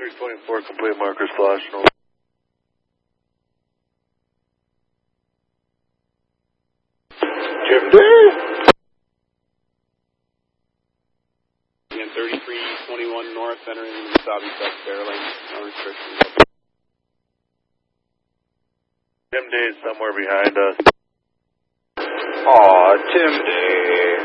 324, complete markers flashing. Jim Day. 3321 north, entering the southeast airlane, no restrictions. Jim Day is somewhere behind us. Aw, Tim Day.